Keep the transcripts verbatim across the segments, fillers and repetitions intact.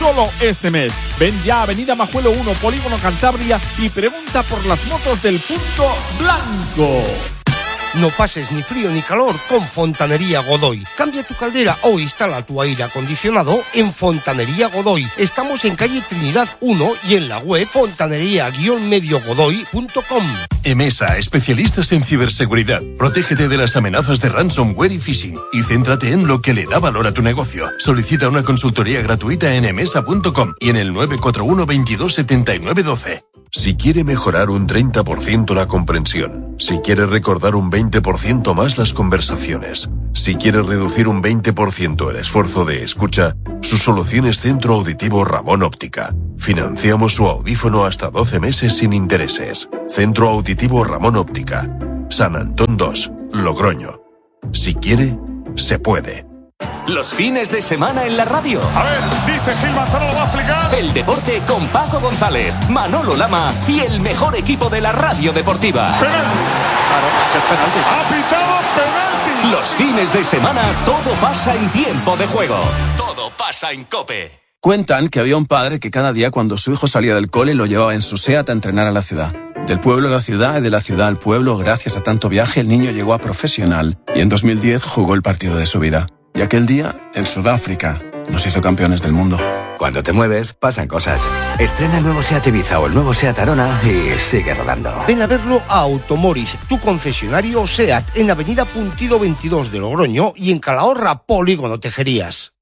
solo este mes. Ven ya a Avenida Majuelo uno, Polígono Cantabria y pregunta por las motos del Punto Blanco. No pases ni frío ni calor con Fontanería Godoy. Cambia tu caldera o instala tu aire acondicionado en Fontanería Godoy. Estamos en calle Trinidad uno y en la web fontanería guión medio godoy punto com. Emesa, especialistas en ciberseguridad. Protégete de las amenazas de ransomware y phishing y céntrate en lo que le da valor a tu negocio. Solicita una consultoría gratuita en emesa punto com y en el nueve cuatro uno veintidós setenta y nueve doce. Si quiere mejorar un treinta por ciento la comprensión, si quiere recordar un veinte por ciento más las conversaciones, si quiere reducir un veinte por ciento el esfuerzo de escucha, su solución es Centro Auditivo Ramón Óptica. Financiamos su audífono hasta doce meses sin intereses. Centro Auditivo Ramón Óptica. San Antón dos, Logroño. Si quiere, se puede. Los fines de semana en la radio. A ver, dice Gil Manzano, lo va a explicar. El deporte con Paco González, Manolo Lama y el mejor equipo de la radio deportiva. ¡Penalti! Claro, que es penalti. ¡Ha pitado penalti! Los fines de semana todo pasa en tiempo de juego. Todo pasa en COPE. Cuentan que había un padre que cada día cuando su hijo salía del cole lo llevaba en su SEAT a entrenar a la ciudad. Del pueblo a la ciudad y de la ciudad al pueblo, gracias a tanto viaje, el niño llegó a profesional y en dos mil diez jugó el partido de su vida. Y aquel día, en Sudáfrica, nos hizo campeones del mundo. Cuando te mueves, pasan cosas. Estrena el nuevo SEAT Ibiza o el nuevo SEAT Arona y sigue rodando. Ven a verlo a Automoris, tu concesionario SEAT, en Avenida Puntido veintidós de Logroño y en Calahorra, Polígono Tejerías.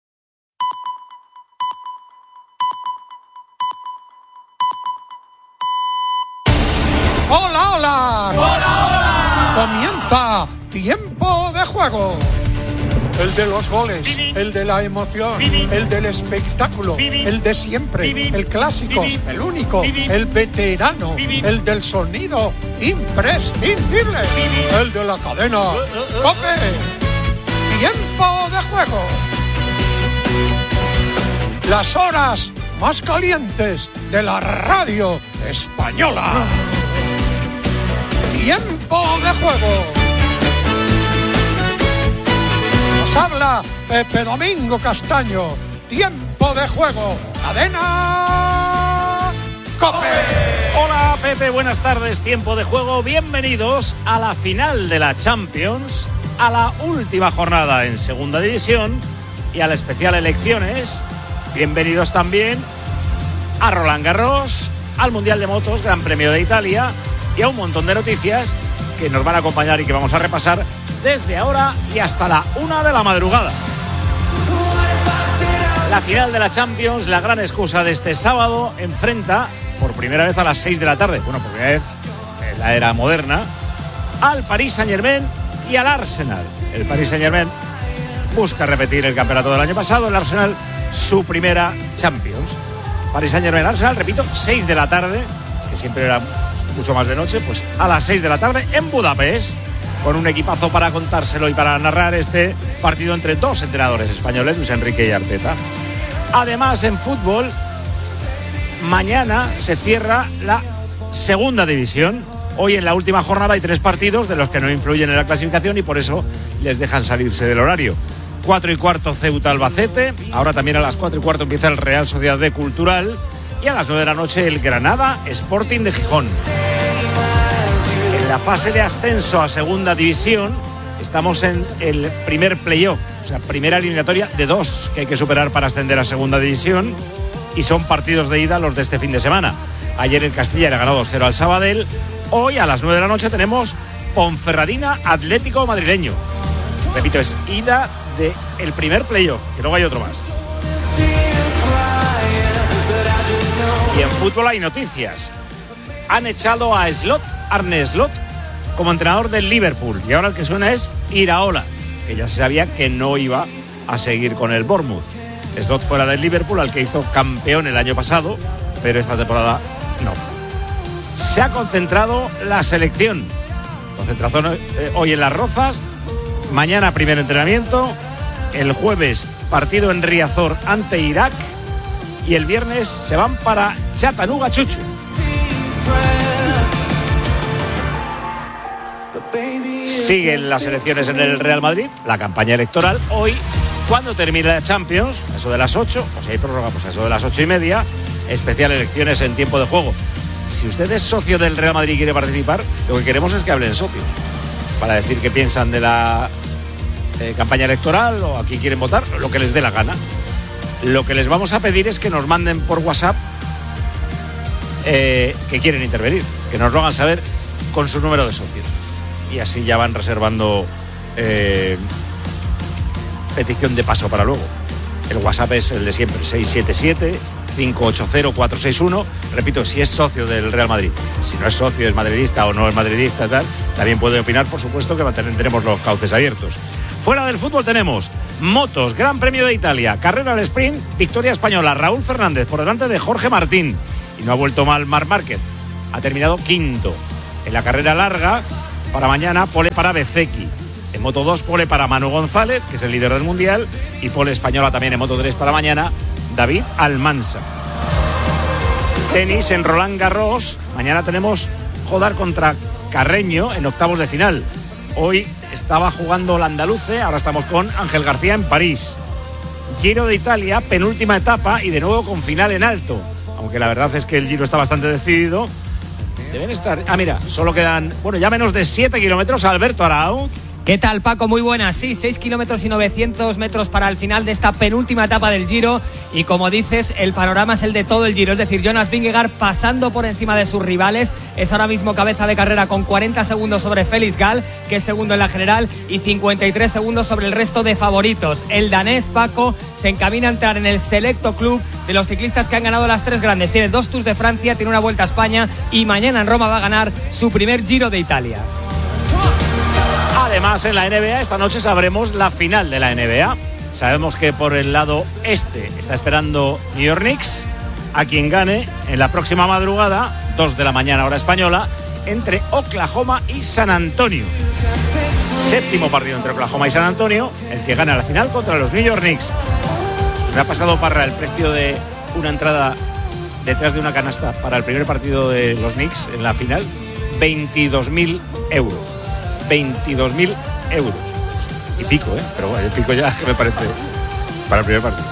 ¡Hola, hola! ¡Hola, hola! Comienza Tiempo de Juego. El de los goles, el de la emoción, el del espectáculo, el de siempre, el clásico, el único, el veterano, el del sonido imprescindible, el de la cadena COPE. Tiempo de Juego. Las horas más calientes de la radio española. Tiempo de Juego. Habla Pepe Domingo Castaño. Tiempo de Juego. Cadena COPE. Hola Pepe, buenas tardes. Tiempo de Juego. Bienvenidos a la final de la Champions, a la última jornada en Segunda División y a la especial Elecciones. Bienvenidos también a Roland Garros, al Mundial de Motos, Gran Premio de Italia y a un montón de noticias que nos van a acompañar y que vamos a repasar desde ahora y hasta la una de la madrugada. La final de la Champions, la gran excusa de este sábado, enfrenta por primera vez a las seis de la tarde, bueno, por primera vez en la era moderna, al Paris Saint-Germain y al Arsenal. El Paris Saint-Germain busca repetir el campeonato del año pasado, el Arsenal su primera Champions. Paris Saint-Germain, Arsenal, repito, seis de la tarde, que siempre era mucho más de noche, pues a las seis de la tarde en Budapest, con un equipazo para contárselo y para narrar este partido entre dos entrenadores españoles, Luis Enrique y Arteta. Además, en fútbol, mañana se cierra la Segunda División. Hoy en la última jornada hay tres partidos de los que no influyen en la clasificación y por eso les dejan salirse del horario. Cuatro y cuarto Ceuta Albacete, ahora también a las cuatro y cuarto empieza el Real Sociedad B Cultural y a las nueve de la noche el Granada Sporting de Gijón. En la fase de ascenso a Segunda División estamos en el primer playoff, o sea, primera eliminatoria de dos que hay que superar para ascender a Segunda División y son partidos de ida los de este fin de semana. Ayer el Castilla le ganó dos cero al Sabadell. Hoy a las nueve de la noche tenemos Ponferradina Atlético Madrileño. Repito, es ida del primer playoff, que luego hay otro más. Y en fútbol hay noticias. Han echado a Slot, Arne Slot, como entrenador del Liverpool. Y ahora el que suena es Iraola, que ya se sabía que no iba a seguir con el Bournemouth. Slot fuera del Liverpool, al que hizo campeón el año pasado, pero esta temporada no. Se ha concentrado la selección. Concentración eh, hoy en Las Rozas. Mañana primer entrenamiento. El jueves partido en Riazor ante Irak. Y el viernes se van para Chattanooga, Chuchu. Siguen las elecciones en el Real Madrid, la campaña electoral. Hoy Cuando termine la Champions, eso de las ocho, o si hay prórroga, pues eso de las ocho y media, especial elecciones en tiempo de juego. Si usted es socio del Real Madrid y quiere participar, lo que queremos es que hablen socios, para decir qué piensan de la eh, campaña electoral o a quién quieren votar, lo que les dé la gana. Lo que les vamos a pedir es que nos manden por WhatsApp eh, que quieren intervenir, que nos lo hagan saber con su número de socios. Y así ya van reservando eh, petición de paso para luego. El WhatsApp es el de siempre, seis siete siete, cinco ocho cero, cuatro seis uno. Repito, si es socio del Real Madrid. Si no es socio, es madridista o no es madridista, tal, también puede opinar, por supuesto, que mantenemos los cauces abiertos. Fuera del fútbol tenemos motos, Gran Premio de Italia, carrera al sprint, victoria española, Raúl Fernández por delante de Jorge Martín. Y no ha vuelto mal Marc Márquez, ha terminado quinto. En la carrera larga, para mañana, pole para Bezzecchi. En Moto dos, pole para Manu González, que es el líder del Mundial, y pole española también en Moto tres para mañana, David Almansa. Tenis en Roland Garros, mañana tenemos Jodar contra Carreño en octavos de final. Hoy estaba jugando la andaluce, ahora estamos con Ángel García en París. Giro de Italia, penúltima etapa y de nuevo con final en alto. Aunque la verdad es que el Giro está bastante decidido. Deben estar... Ah, mira, solo quedan, bueno, ya menos de siete kilómetros. Alberto Arau. ¿Qué tal, Paco? Muy buenas. Sí, seis kilómetros y novecientos metros para el final de esta penúltima etapa del Giro. Y como dices, el panorama es el de todo el Giro. Es decir, Jonas Vingegaard pasando por encima de sus rivales. Es ahora mismo cabeza de carrera con cuarenta segundos sobre Félix Gall, que es segundo en la general, y cincuenta y tres segundos sobre el resto de favoritos. El danés, Paco, se encamina a entrar en el selecto club de los ciclistas que han ganado las tres grandes. Tiene dos Tours de Francia, tiene una Vuelta a España y mañana en Roma va a ganar su primer Giro de Italia. Además, en la N B A, esta noche sabremos la final de la N B A. Sabemos que por el lado este está esperando New York Knicks, a quien gane en la próxima madrugada, dos de la mañana hora española, entre Oklahoma y San Antonio. Séptimo partido entre Oklahoma y San Antonio, el que gana la final contra los New York Knicks. Me ha pasado para el precio de una entrada detrás de una canasta para el primer partido de los Knicks en la final, veintidós mil euros. veintidós mil euros. Y pico, ¿eh? Pero bueno, el pico ya que me parece para el primer partido.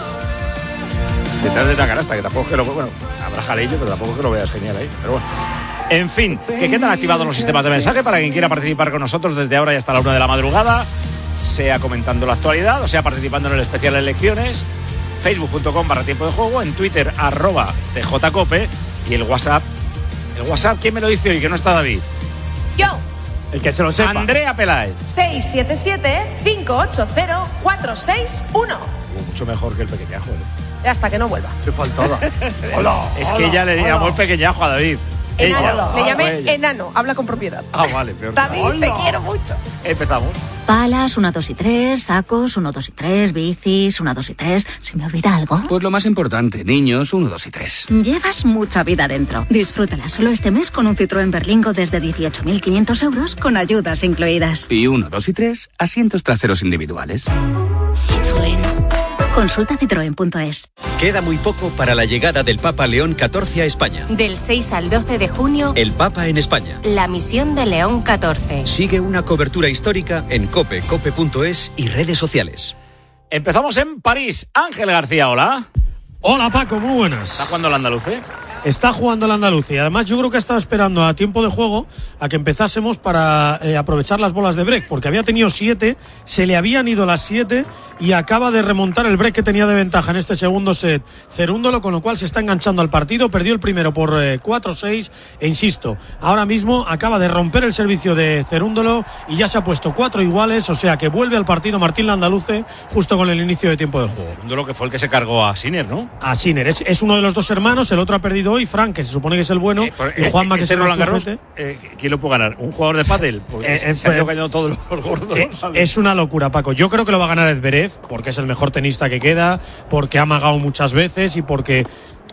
Detrás de la canasta, que tampoco es que lo... Bueno, habrá jaleillo, pero tampoco es que lo veas genial ahí. Pero bueno. En fin, que quedan activados los sistemas de mensaje para quien quiera participar con nosotros desde ahora y hasta la una de la madrugada, sea comentando la actualidad o sea participando en el especial de elecciones. facebook punto com barra tiempo de juego, en Twitter arroba tjcope y el WhatsApp. El WhatsApp, ¿quién me lo dice hoy? Que no está David. Yo. El que se lo sepa. Andrea Peláez. seis siete siete, cinco ocho cero, cuatro seis uno. Mucho mejor que el pequeñajo, ¿eh? Hasta que no vuelva. Qué faltada. Hola. Es que ella le llamó el pequeñajo a David. Enano. Ella. Le llamé Ah, ella. enano. Habla con propiedad. Ah, vale, peor. David, Hola. te quiero mucho. Empezamos. Palas, uno, dos y tres, sacos, uno, dos y tres, bicis, uno, dos y tres. ¿Se me olvida algo? Pues lo más importante, niños, uno, dos y tres. Llevas mucha vida dentro. Disfrútala solo este mes con un Citroën Berlingo desde dieciocho mil quinientos euros con ayudas incluidas. Y uno, dos y tres, asientos traseros individuales. Citroën. Consulta citroen punto es. Queda muy poco para la llegada del Papa León catorce a España. Del seis al doce de junio, El Papa en España. la misión de León catorce. Sigue una cobertura histórica en cope, cope punto es y redes sociales. Empezamos en París. Ángel García, hola. Hola Paco, muy buenas. ¿Está jugando el andaluz, eh? Está jugando el andaluz y además yo creo que ha estado esperando a tiempo de juego a que empezásemos para eh, aprovechar las bolas de break, porque había tenido siete, se le habían ido las siete y acaba de remontar el break que tenía de ventaja en este segundo set Cerúndolo, con lo cual se está enganchando al partido. Perdió el primero por eh, cuatro seis e insisto, ahora mismo acaba de romper el servicio de Cerúndolo y ya se ha puesto cuatro iguales, o sea que vuelve al partido Martín Landaluce justo con el inicio de tiempo de juego. Cerúndolo, que fue el que se cargó a Sinner, ¿no? A Sinner, es, es uno de los dos hermanos, el otro ha perdido hoy, Frank, que se supone que es el bueno, Eh, por- y Juanma, que este es el Roland Garros, flojete. eh, ¿quién lo puede ganar? ¿Un jugador de pádel? Porque Eh, se, eh, se han ido pues- cayendo todos los gordos. Eh, es una locura, Paco. Yo creo que lo va a ganar Zverev porque es el mejor tenista que queda, porque ha amagado muchas veces y porque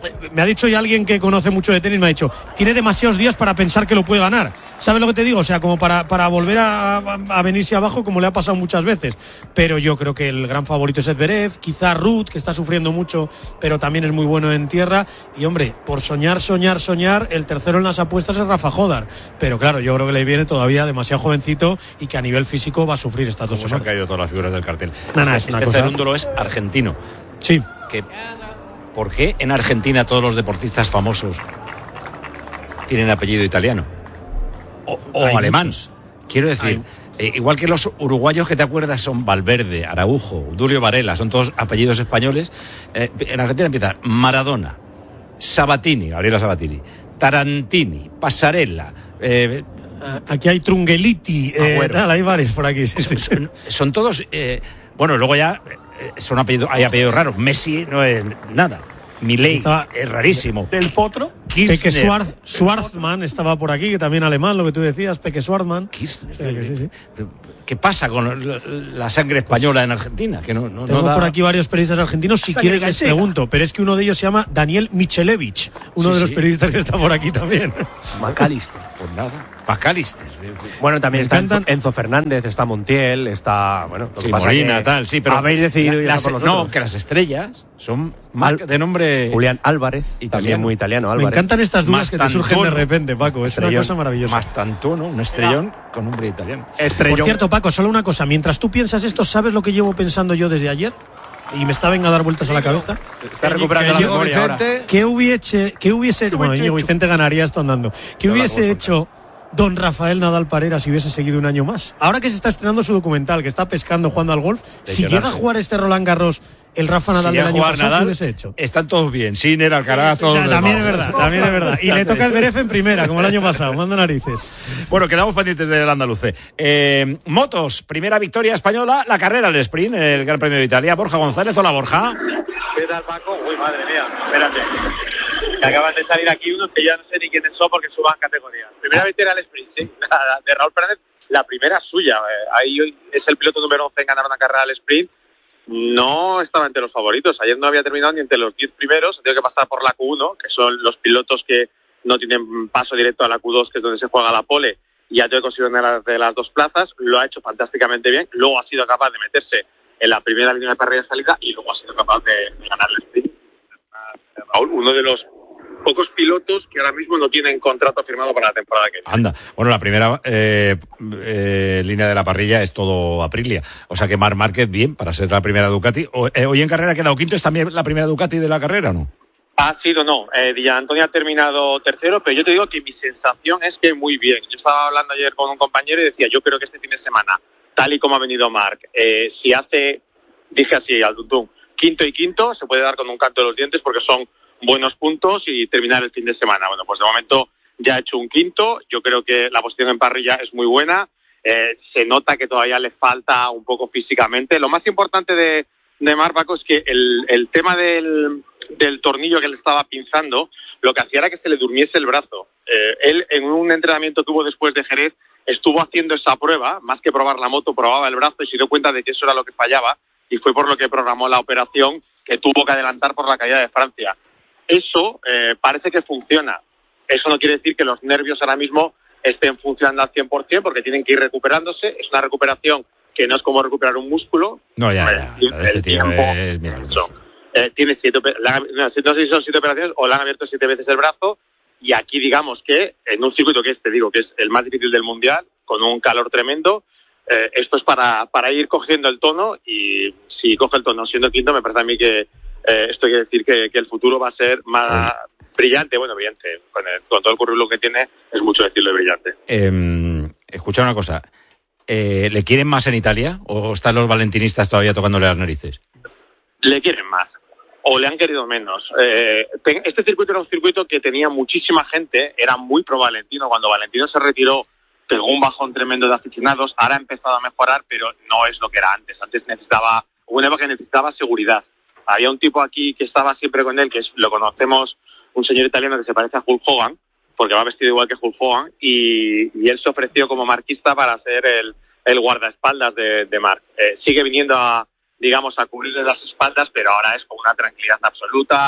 me ha dicho ya alguien que conoce mucho de tenis, me ha dicho, tiene demasiados días para pensar que lo puede ganar. ¿Sabes lo que te digo? O sea, como para, para volver a, a venirse abajo, como le ha pasado muchas veces. Pero yo creo que el gran favorito es Zverev, quizá Ruud, que está sufriendo mucho, pero también es muy bueno en tierra. Y hombre, por soñar, soñar, soñar, el tercero en las apuestas es Rafa Jodar. Pero claro, yo creo que le viene todavía demasiado jovencito y que a nivel físico va a sufrir estas dos semanas. Se han caído todas las figuras del cartel. No, no, este es una este cosa... Cerúndolo es argentino. Sí. Que, ¿por qué en Argentina todos los deportistas famosos tienen apellido italiano? O, o alemán. Muchos. Quiero decir, eh, igual que los uruguayos que te acuerdas son Valverde, Araujo, Dulio Varela, son todos apellidos españoles. Eh, en Argentina empiezan Maradona, Sabatini, Gabriela Sabatini, Tarantini, Pasarella. Eh, aquí hay Trungeliti, eh, tal, hay varios por aquí. Sí, sí. Son, son todos, eh, bueno, luego ya eh, son apellidos, hay apellidos raros. Messi no es nada. Milei estaba, es rarísimo. Del Potro. Peque Schwarz, Schwarzman estaba por aquí, que también alemán, lo que tú decías, Peque Schwarzman. Kirchner, que sí, sí. ¿Qué pasa con la sangre española en Argentina? Que no, no, Tengo no da... por aquí varios periodistas argentinos, si quieres les pregunto, pero es que uno de ellos se llama Daniel Michelevich, uno sí, de los sí. periodistas que está por aquí también. McAllister. Pues nada, McAllister. Bueno, también está Enzo, Enzo Fernández, está Montiel, está, bueno, lo sí, que pasa Molina, que tal, sí, pero habéis decidido la, ir las, por nosotros. No, que las estrellas son Al, de nombre Julián Álvarez, italiano. También muy italiano. Álvarez. Me encantan estas dudas que te surgen de repente, Paco. Es estrellón. Una cosa maravillosa. Mastantuono, un estrellón no. con nombre italiano. Estrellón. Por cierto, Paco, solo una cosa. Mientras tú piensas esto, ¿sabes lo que llevo pensando yo desde ayer? Y me está venga a dar vueltas a la cabeza. Está recuperando la memoria ahora. ¿Qué hubiese, qué hubiese bueno, Íñigo Vicente ganaría esto andando. ¿Qué no hubiese hecho don Rafael Nadal Parera si hubiese seguido un año más? Ahora que se está estrenando su documental, que está pescando, jugando al golf, de si llega a jugar este Roland Garros, el Rafa Nadal si del año pasado, Nadal, ¿qué hubiese hecho? Están todos bien, Sinner, Alcaraz, todos ya, también es verdad, también es verdad. Y le toca el Zverev en primera, como el año pasado, mando narices. Bueno, quedamos pendientes del andaluce. Eh, motos, primera victoria española, la carrera, el sprint, el Gran Premio de Italia. Borja González, hola Borja. ¿Qué tal, Paco? Uy, madre mía, espérate. Que acaban de salir aquí unos que ya no sé ni quiénes son porque suban categorías. Primera victoria al sprint, sí, de Raúl Fernández, la primera suya. Ahí es el piloto número once en ganar una carrera al sprint. No estaba entre los favoritos. Ayer no había terminado ni entre los diez primeros. Tengo que pasar por la Q uno, que son los pilotos que no tienen paso directo a la Q dos, que es donde se juega la pole. Y ya tengo conseguido ganar de las dos plazas. Lo ha hecho fantásticamente bien. Luego ha sido capaz de meterse en la primera línea de parrilla de salida y luego ha sido capaz de ganar el sprint. Raúl, uno de los pocos pilotos que ahora mismo no tienen contrato firmado para la temporada que viene. Anda, bueno, la primera eh, eh, línea de la parrilla es todo Aprilia, o sea que Marc Márquez bien para ser la primera Ducati. O, eh, hoy en carrera ha quedado quinto, ¿es también la primera Ducati de la carrera o no? Ha sido no, eh, Di Antonio ha terminado tercero, pero yo te digo que mi sensación es que muy bien. Yo estaba hablando ayer con un compañero y decía, yo creo que este fin de semana, tal y como ha venido Marc, eh, si hace, dije así al tuntún, quinto y quinto, se puede dar con un canto de los dientes porque son buenos puntos y terminar el fin de semana. Bueno, pues de momento ya ha hecho un quinto. Yo creo que la posición en parrilla es muy buena. Eh, se nota que todavía le falta un poco físicamente. Lo más importante de, de Marc, Paco, es que el, el tema del, del tornillo que le estaba pinzando, lo que hacía era que se le durmiese el brazo. Eh, él en un entrenamiento tuvo después de Jerez, estuvo haciendo esa prueba, más que probar la moto, probaba el brazo y se dio cuenta de que eso era lo que fallaba y fue por lo que programó la operación que tuvo que adelantar por la caída de Francia. Eso eh, parece que funciona. Eso no quiere decir que los nervios ahora mismo estén funcionando al cien por ciento porque tienen que ir recuperándose. Es una recuperación que no es como recuperar un músculo. No, ya, ya. El, el este tío es... Mira, eh, tiene siete, la, no, no sé si son siete operaciones o le han abierto siete veces el brazo y aquí digamos que en un circuito que este digo que es el más difícil del mundial, con un calor tremendo, eh, esto es para, para ir cogiendo el tono y si coge el tono siendo quinto me parece a mí que Eh, esto quiere decir que, que el futuro va a ser más sí. brillante, bueno, brillante, con, el, con todo el currículum que tiene, es mucho decirlo de brillante. Eh, escucha una cosa, eh, ¿le quieren más en Italia o están los valentinistas todavía tocándole las narices? Le quieren más, o le han querido menos. Eh, este circuito era un circuito que tenía muchísima gente, era muy pro Valentino, cuando Valentino se retiró pegó un bajón tremendo de aficionados, ahora ha empezado a mejorar, pero no es lo que era antes, antes necesitaba, una época que necesitaba seguridad. Había un tipo aquí que estaba siempre con él, que es, lo conocemos, un señor italiano que se parece a Hulk Hogan, porque va vestido igual que Hulk Hogan, y, y él se ofreció como marquista para ser el, el guardaespaldas de, de Marc. Eh, sigue viniendo a, digamos, a cubrirle las espaldas, pero ahora es con una tranquilidad absoluta,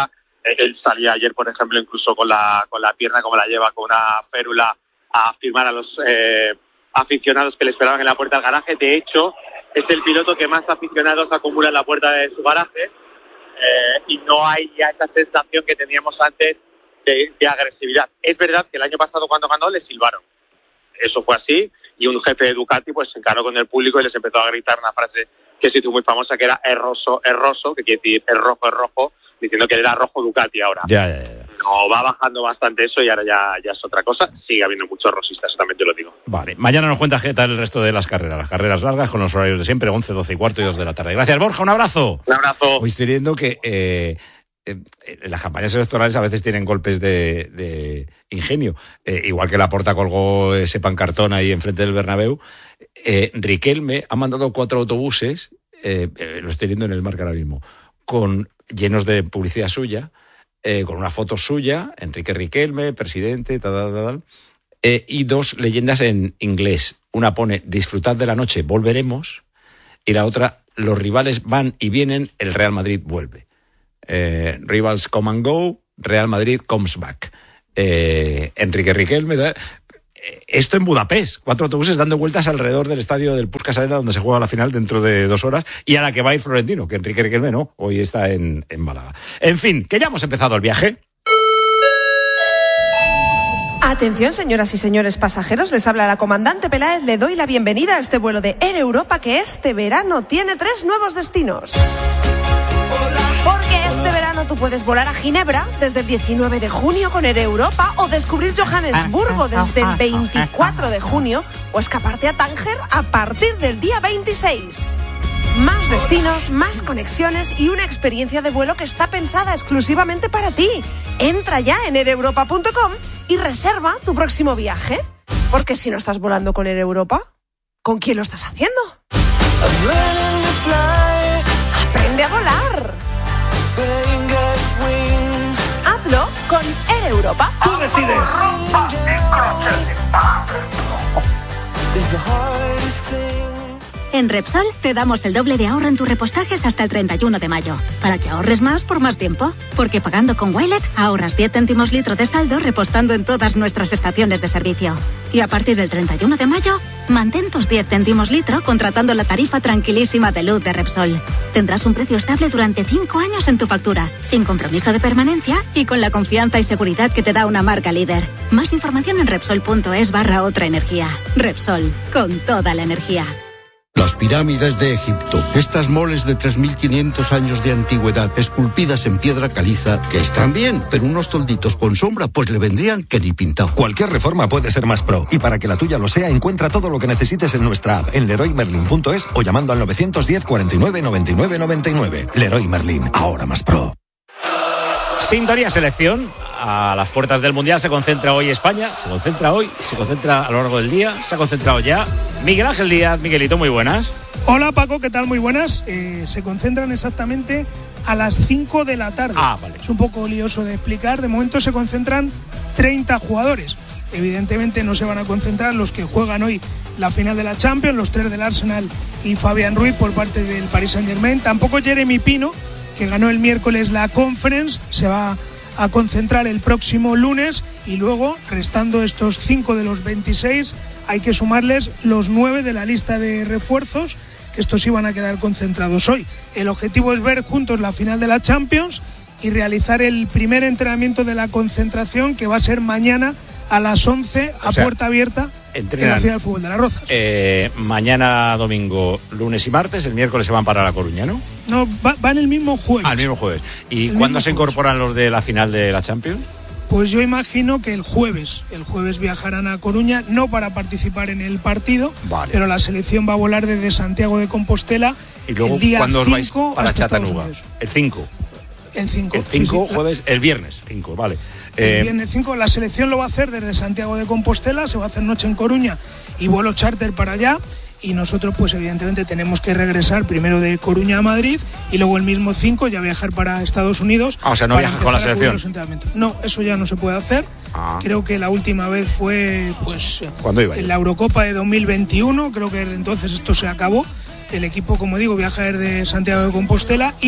Él salía ayer, por ejemplo, incluso con la con la pierna como la lleva, con una férula, a firmar a los eh, aficionados que le esperaban en la puerta del garaje. De hecho, es el piloto que más aficionados acumula en la puerta de su garaje, eh, y no hay ya esa sensación que teníamos antes de, de agresividad. Es verdad que el año pasado, cuando ganó, le silbaron. Eso fue así, y un jefe de Ducati pues se encaró con el público y les empezó a gritar una frase que se hizo muy famosa, que era erroso, erroso, que quiere decir es rojo, es rojo, diciendo que era rojo Ducati ahora. Ya, ya, ya. No, va bajando bastante eso y ahora ya, ya es otra cosa. Sigue habiendo muchos rosistas, eso también te lo digo. Vale, mañana nos cuenta qué tal el resto de las carreras, las carreras largas con los horarios de siempre, once, doce y cuarto y dos de la tarde. Gracias, Borja, un abrazo. Un abrazo. Hoy estoy viendo que eh, eh, las campañas electorales a veces tienen golpes de, de ingenio. Eh, igual que Laporta colgó ese pancartón ahí enfrente del Bernabéu, eh, Riquelme ha mandado cuatro autobuses, eh, eh, lo estoy viendo en el Marca ahora mismo, con, llenos de publicidad suya, Eh, con una foto suya, Enrique Riquelme, presidente, tal, tal, tal, eh, y dos leyendas en inglés. Una pone, disfrutad de la noche, volveremos, y la otra, los rivales van y vienen, el Real Madrid vuelve. Eh, rivals come and go, Real Madrid comes back. Eh, Enrique Riquelme, eh, esto en Budapest, cuatro autobuses dando vueltas alrededor del estadio del Puskás Arena, donde se juega la final dentro de dos horas, y a la que va a ir Florentino, que Enrique Riquelme no, hoy está en, en Málaga. En fin, que ya hemos empezado el viaje. Atención, señoras y señores pasajeros, les habla la comandante Peláez. Le doy la bienvenida a este vuelo de Air Europa, que este verano tiene tres nuevos destinos. Porque este verano tú puedes volar a Ginebra desde el diecinueve de junio con Air Europa, o descubrir Johannesburgo desde el veinticuatro de junio, o escaparte a Tánger a partir del día veintiséis. Más destinos, más conexiones y una experiencia de vuelo que está pensada exclusivamente para ti. Entra ya en air europa punto com y reserva tu próximo viaje. Porque si no estás volando con Air Europa, ¿con quién lo estás haciendo? Aprende a volar. Hazlo con Air Europa. Tú decides. En Repsol te damos el doble de ahorro en tus repostajes hasta el treinta y uno de mayo, para que ahorres más por más tiempo. Porque pagando con Wilet ahorras diez céntimos litro de saldo repostando en todas nuestras estaciones de servicio. Y a partir del treinta y uno de mayo, mantén tus diez céntimos litro contratando la tarifa tranquilísima de luz de Repsol. Tendrás un precio estable durante cinco años en tu factura, sin compromiso de permanencia y con la confianza y seguridad que te da una marca líder. Más información en Repsol.es barra otra energía. Repsol, con toda la energía. Las pirámides de Egipto, estas moles de tres mil quinientos años de antigüedad, esculpidas en piedra caliza, que están bien, pero unos tolditos con sombra pues le vendrían que ni pintado. Cualquier reforma puede ser más pro, y para que la tuya lo sea, encuentra todo lo que necesites en nuestra app, en leroy merlin punto es o llamando al nueve diez, cuarenta y nueve, noventa y nueve, noventa y nueve. Leroy Merlin, ahora más pro. Sintonía selección. A las puertas del Mundial se concentra hoy España, se concentra hoy, se concentra a lo largo del día, se ha concentrado ya Miguel Ángel Díaz. Miguelito, muy buenas. Hola Paco, ¿qué tal? Muy buenas. Eh, se concentran exactamente a las cinco de la tarde. Ah, vale. Es un poco lioso de explicar. De momento se concentran treinta jugadores. Evidentemente no se van a concentrar los que juegan hoy la final de la Champions, los tres del Arsenal y Fabián Ruiz por parte del Paris Saint-Germain. Tampoco Jeremy Pino, que ganó el miércoles la Conference, se va a concentrar el próximo lunes, y luego, restando estos cinco de los veintiséis, hay que sumarles los nueve de la lista de refuerzos, que estos iban a quedar concentrados hoy. El objetivo es ver juntos la final de la Champions y realizar el primer entrenamiento de la concentración, que va a ser mañana a las once, a o sea, puerta abierta, en la Ciudad del Fútbol de Las Rozas. Eh, mañana domingo, lunes y martes, el miércoles se van para La Coruña, ¿no? No, va, van el mismo jueves. Ah, el mismo jueves. ¿Y el cuándo se incorporan jueves. Los de la final de la Champions? Pues yo imagino que el jueves. El jueves viajarán a Coruña, no para participar en el partido, vale, pero la selección va a volar desde Santiago de Compostela. Y luego, el día ¿cuándo os vais para Chattanooga? El cinco. El cinco. El cinco, sí, sí. jueves, el viernes cinco, vale. El eh, viernes cinco, la selección lo va a hacer desde Santiago de Compostela, se va a hacer noche en Coruña y vuelo charter para allá. Y nosotros, pues evidentemente, tenemos que regresar primero de Coruña a Madrid y luego el mismo cinco ya viajar para Estados Unidos. Ah, o sea, no viajas con la selección. No, eso ya no se puede hacer. Ah. Creo que la última vez fue, pues, ¿cuándo iba en la Eurocopa de dos mil veintiuno. Creo que desde entonces esto se acabó. El equipo, como digo, viaja desde Santiago de Compostela y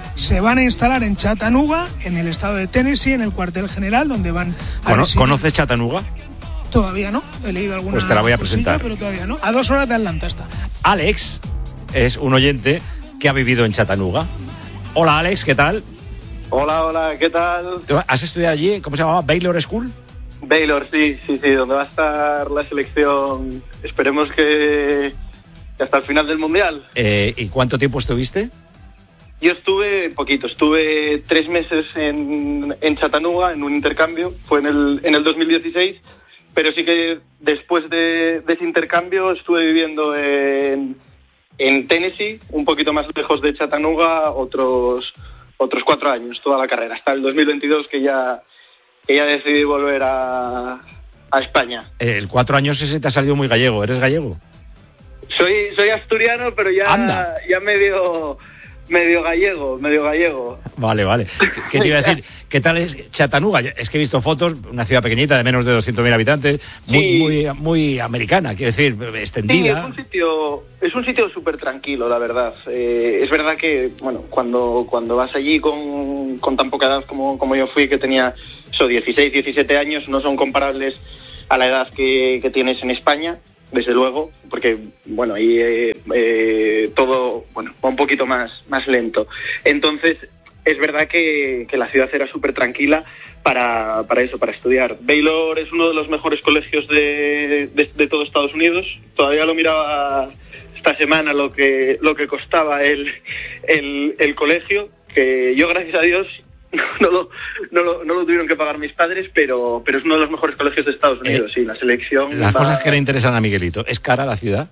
se van a instalar en Chattanooga, en el estado de Tennessee, en el cuartel general, donde van a ¿Cono- residir. ¿Conoces Chattanooga? Todavía no, he leído alguna Pues te la voy a cosilla, presentar. pero todavía no. A dos horas de Atlanta está. Alex es un oyente que ha vivido en Chattanooga. Hola Alex, ¿qué tal? Hola, hola, ¿qué tal? ¿Tú ¿Has estudiado allí? ¿Cómo se llamaba? ¿Baylor School? Baylor, sí, sí, sí, donde va a estar la selección. Esperemos que, que hasta el final del Mundial. Eh, ¿Y cuánto tiempo estuviste? Yo estuve poquito, estuve tres meses en, en Chattanooga, en un intercambio, fue en el, en el dos mil dieciséis, pero sí que después de, de ese intercambio estuve viviendo en, en Tennessee, un poquito más lejos de Chattanooga, otros, otros cuatro años, toda la carrera, hasta el dos mil veintidós que ya, que ya decidí volver a, a España. Eh, el cuatro años ese te ha salido muy gallego. ¿Eres gallego? Soy, soy asturiano, pero ya, Anda. ya medio, medio gallego, medio gallego. Vale, vale. ¿Qué, qué te iba a decir? ¿Qué tal es Chattanooga? Es que he visto fotos, una ciudad pequeñita de menos de doscientos mil habitantes, muy, Sí. muy, muy americana, quiero decir, Sí, es extendida. un sitio, es un sitio súper tranquilo, la verdad. Eh, es verdad que, bueno, cuando, cuando vas allí con, con tan poca edad como, como yo fui, que tenía eso, dieciséis, diecisiete años, no son comparables a la edad que, que tienes en España, desde luego, porque, bueno, ahí eh, eh, todo, bueno, va un poquito más, más lento. Entonces, es verdad que, que la ciudad era súper tranquila para, para eso, para estudiar. Baylor es uno de los mejores colegios de, de, de todo Estados Unidos. Todavía lo miraba esta semana lo que, lo que costaba el, el, el colegio, que yo, gracias a Dios, no lo, no, lo, no lo tuvieron que pagar mis padres, pero, pero es uno de los mejores colegios de Estados Unidos, sí, la selección... Las va- cosas que le interesan a Miguelito. ¿Es cara la ciudad?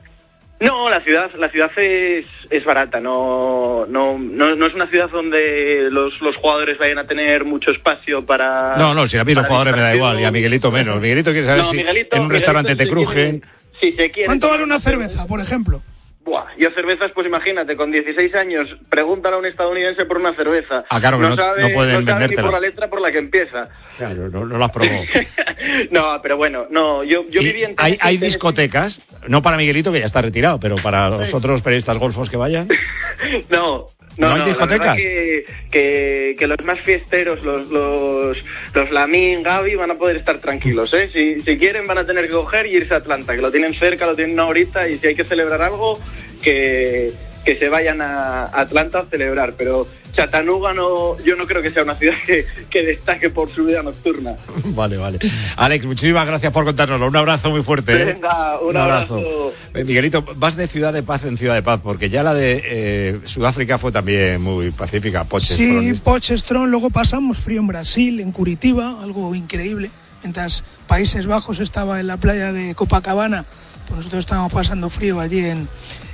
No, la ciudad, la ciudad es, es barata, no, no, no, no es una ciudad donde los, los jugadores vayan a tener mucho espacio para... No, no, si a mí los para jugadores me da distracción. igual, y a Miguelito menos. Miguelito quiere saber No, si Miguelito- en un Miguelito restaurante te se crujen. Si se quiere... ¿Cuánto vale una cerveza, por ejemplo? Buah, yo cervezas, pues imagínate, con dieciséis años, pregúntale a un estadounidense por una cerveza. Ah, claro que no- sabe, no pueden no sabe ni vendértela. por la letra por la que empieza. Claro, no, no las probó. No, pero bueno, no, yo, yo Y viví en... hay, hay discotecas, no para Miguelito, que ya está retirado, pero para los otros periodistas golfos que vayan. No, ¿No no, hay no, discotecas? La verdad que, que, que los más fiesteros, los, los, los Lamin, Gaby, van a poder estar tranquilos, ¿eh? Si, si quieren van a tener que coger y irse a Atlanta, que lo tienen cerca, lo tienen una horita, y si hay que celebrar algo, que, que se vayan a Atlanta a celebrar. Pero Chattanooga no, yo no creo que sea una ciudad que, que destaque por su vida nocturna. Vale, vale. Alex, muchísimas gracias por contárnoslo. Un abrazo muy fuerte. ¿eh? Venga, un abrazo. Eh, Miguelito, vas de ciudad de paz en ciudad de paz, porque ya la de eh, Sudáfrica fue también muy pacífica. Poches, Sí, Potchefstroom, luego pasamos frío en Brasil, en Curitiba, algo increíble. Mientras Países Bajos estaba en la playa de Copacabana, pues nosotros estábamos pasando frío allí en,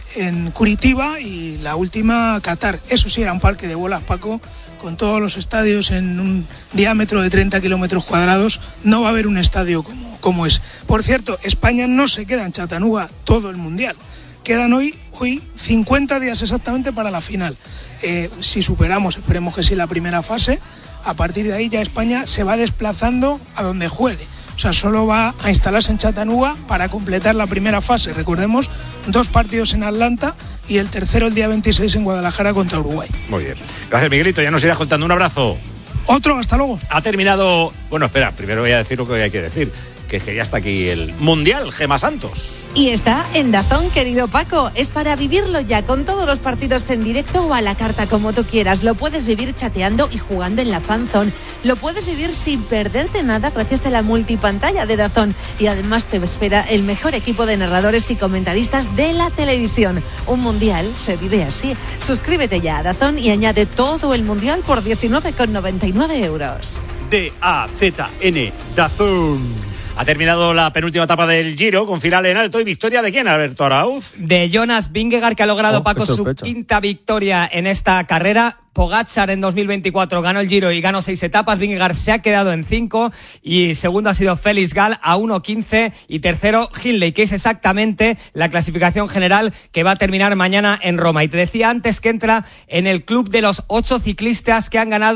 en Curitiba, y la última Qatar. Eso sí, era un parque de bolas, Paco, con todos los estadios en un diámetro de treinta kilómetros cuadrados. No va a haber un estadio como, como es. Por cierto, España no se queda en Chattanooga todo el Mundial. Quedan hoy, hoy cincuenta días exactamente para la final. Eh, si superamos, esperemos que sí, la primera fase, a partir de ahí ya España se va desplazando a donde juegue. O sea, solo va a instalarse en Chattanooga para completar la primera fase. Recordemos, dos partidos en Atlanta y el tercero el día veintiséis en Guadalajara contra Uruguay. Muy bien. Gracias, Miguelito. Ya nos irás contando. Un abrazo. Otro, hasta luego. Ha terminado... Bueno, espera, primero voy a decir lo que hay que decir, que es que ya está aquí el Mundial, Gema Santos. Y está en DAZN, querido Paco. Es para vivirlo ya con todos los partidos en directo o a la carta, como tú quieras. Lo puedes vivir chateando y jugando en la fanzone. Lo puedes vivir sin perderte nada gracias a la multipantalla de DAZN. Y además te espera el mejor equipo de narradores y comentaristas de la televisión. Un mundial se vive así. Suscríbete ya a DAZN y añade todo el mundial por diecinueve con noventa y nueve euros. D A Z N, DAZN. Ha terminado la penúltima etapa del Giro con final en alto y victoria de quién, Alberto Arauz. De Jonas Vingegaard, que ha logrado, Oh, Paco, qué su sospecha. quinta victoria en esta carrera. Pogačar en dos mil veinticuatro ganó el Giro y ganó seis etapas. Vingegaard se ha quedado en cinco y segundo ha sido Félix Gall a uno quince y tercero Hindley, que es exactamente la clasificación general que va a terminar mañana en Roma. Y te decía antes que entra en el club de los ocho ciclistas que han ganado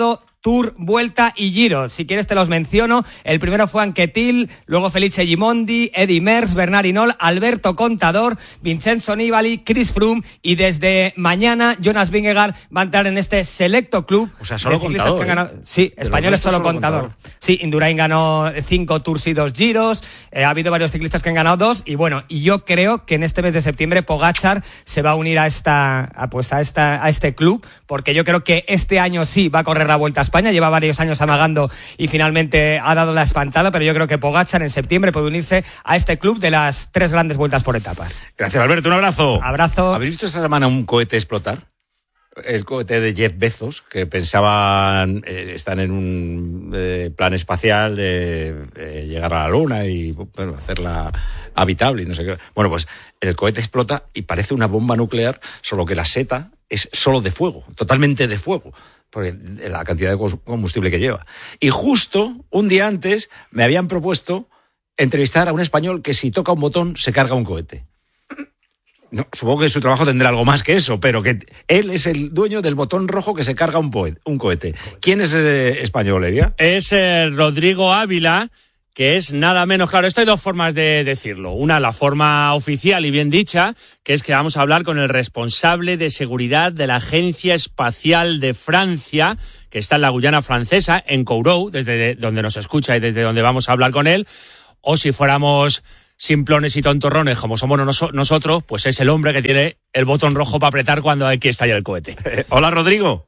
Tour, Vuelta y Giro. Si quieres te los menciono. El primero fue Anquetil, luego Felice Gimondi, Eddy Merckx, Bernard Hinault, Alberto Contador, Vincenzo Nibali, Chris Froome y desde mañana Jonas Vingegaard va a entrar en este selecto club. O sea, solo Contador. Que han ganado, ¿eh? Sí, españoles solo, solo contador. contador. Sí, Indurain ganó cinco Tours y dos Giros. Eh, ha habido varios ciclistas que han ganado dos y bueno, y yo creo que en este mes de septiembre Pogačar se va a unir a esta, a, pues a esta, a este club, porque yo creo que este año sí va a correr la Vuelta a España. Lleva varios años amagando y finalmente ha dado la espantada, pero yo creo que Pogačar en septiembre puede unirse a este club de las tres grandes vueltas por etapas. Gracias, Alberto. Un abrazo. Abrazo. ¿Habéis visto esta semana un cohete explotar? El cohete de Jeff Bezos, que pensaban, eh, están en un eh, plan espacial de eh, llegar a la Luna y bueno, hacerla habitable y no sé qué. Bueno, pues el cohete explota y parece una bomba nuclear, solo que la seta es solo de fuego, totalmente de fuego, porque la cantidad de combustible que lleva. Y justo un día antes me habían propuesto entrevistar a un español que si toca un botón se carga un cohete. No, supongo que su trabajo tendrá algo más que eso, pero que él es el dueño del botón rojo que se carga un, poet, un cohete. ¿Quién es eh, español, Elia? Es eh, Rodrigo Ávila, que es nada menos, claro, esto hay dos formas de decirlo. Una, la forma oficial y bien dicha, que es que vamos a hablar con el responsable de seguridad de la Agencia Espacial de Francia, que está en la Guyana Francesa, en Kourou, desde donde nos escucha y desde donde vamos a hablar con él. O si fuéramos simplones y tontorrones como somos nos- nosotros, pues es el hombre que tiene el botón rojo para apretar cuando hay que estallar el cohete. Eh, hola, Rodrigo.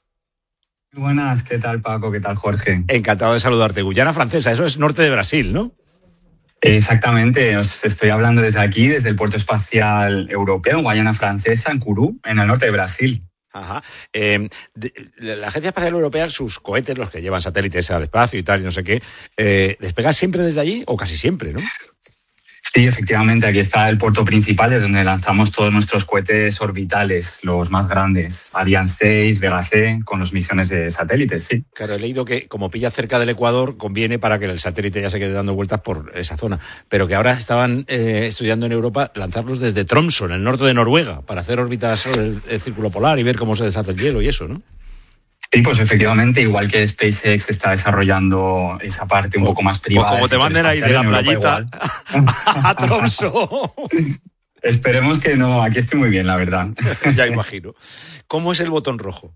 Buenas, ¿qué tal, Paco? ¿Qué tal, Jorge? Encantado de saludarte. Guyana Francesa, eso es norte de Brasil, ¿no? Exactamente, os estoy hablando desde aquí, desde el Puerto Espacial Europeo, en Guayana Francesa, en Kourou, en el norte de Brasil. Ajá. Eh, de, la Agencia Espacial Europea, sus cohetes, los que llevan satélites al espacio y tal, y no sé qué, eh, ¿despegan siempre desde allí? O casi siempre, ¿no? Sí, efectivamente, aquí está el puerto principal, desde donde lanzamos todos nuestros cohetes orbitales, los más grandes, Ariane seis, Vega C, con las misiones de satélites, sí. Claro, he leído que como pilla cerca del Ecuador, conviene para que el satélite ya se quede dando vueltas por esa zona, pero que ahora estaban eh, estudiando en Europa lanzarlos desde Tromsø, en el norte de Noruega, para hacer órbitas sobre el, el círculo polar y ver cómo se deshace el hielo y eso, ¿no? Sí, pues efectivamente, igual que SpaceX está desarrollando esa parte un poco más privada. Pues como te manden ahí de la playita a Tromsø. Esperemos que no, aquí estoy muy bien, la verdad. Ya imagino. ¿Cómo es el botón rojo?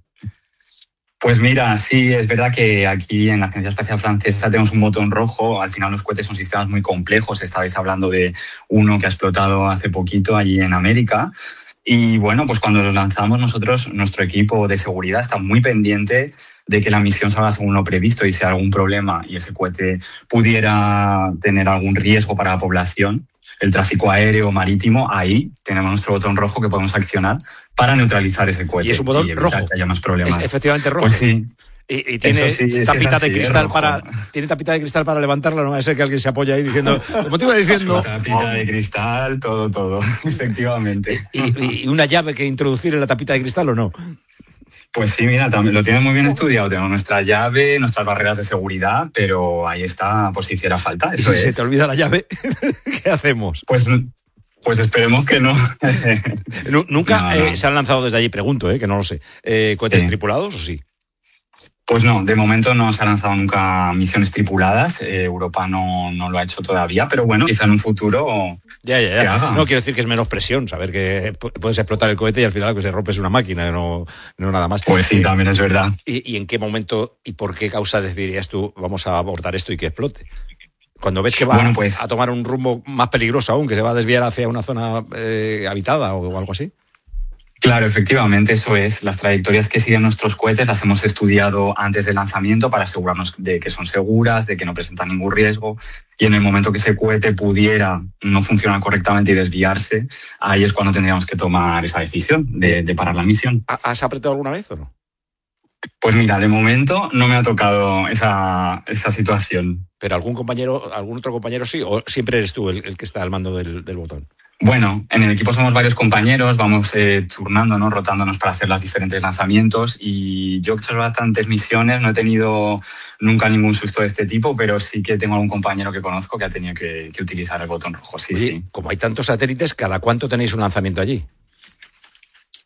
Pues mira, sí, es verdad que aquí en la Agencia Espacial Francesa tenemos un botón rojo. Al final los cohetes son sistemas muy complejos. Estabais hablando de uno que ha explotado hace poquito allí en América. Y bueno, pues cuando los lanzamos nosotros, nuestro equipo de seguridad está muy pendiente de que la misión salga según lo previsto y si hay algún problema y ese cohete pudiera tener algún riesgo para la población, el tráfico aéreo o marítimo, ahí tenemos nuestro botón rojo que podemos accionar para neutralizar ese cohete. Y es un botón y rojo. Que haya más problemas. Es efectivamente rojo. Pues sí. Y, y tiene sí, tapita así, de cristal para tiene tapita de cristal para levantarla, no va a ser que alguien se apoya ahí diciendo, como te iba diciendo, tapita de cristal, todo, todo, efectivamente. Y, y una llave que introducir en la tapita de cristal o no. Pues sí, mira, también lo tiene muy bien estudiado. Tenemos nuestra llave, nuestras barreras de seguridad, pero ahí está por si hiciera falta. Eso y si es. se te olvida la llave, ¿qué hacemos? Pues Pues esperemos que no. Nunca no, no. Eh, se han lanzado desde allí, pregunto, eh, que no lo sé. Eh, ¿Cohetes Sí. tripulados o sí? Pues no, de momento no se han lanzado nunca misiones tripuladas. Eh, Europa no, no lo ha hecho todavía, pero bueno, quizá en un futuro. Ya, ya, que ya. haga. No, quiero decir que es menos presión, saber que pu- puedes explotar el cohete y al final lo que se rompe es una máquina, no, no nada más. Pues sí, también es verdad. ¿Y, y en qué momento y por qué causa decidirías tú, vamos a abordar esto y que explote? Cuando ves que va Bueno, pues- a tomar un rumbo más peligroso aún, que se va a desviar hacia una zona eh, habitada o, o algo así. Claro, efectivamente, eso es. Las trayectorias que siguen nuestros cohetes las hemos estudiado antes del lanzamiento para asegurarnos de que son seguras, de que no presentan ningún riesgo. Y en el momento que ese cohete pudiera no funcionar correctamente y desviarse, ahí es cuando tendríamos que tomar esa decisión de, de parar la misión. ¿Has apretado alguna vez o no? Pues mira, de momento no me ha tocado esa, esa situación. ¿Pero algún compañero, algún otro compañero sí? ¿O siempre eres tú el, el que está al mando del, del botón? Bueno, en el equipo somos varios compañeros, vamos eh, turnándonos, rotándonos para hacer los diferentes lanzamientos y yo he hecho bastantes misiones, no he tenido nunca ningún susto de este tipo, pero sí que tengo algún compañero que conozco que ha tenido que, que utilizar el botón rojo, sí, Oye, sí. como hay tantos satélites, ¿cada cuánto tenéis un lanzamiento allí?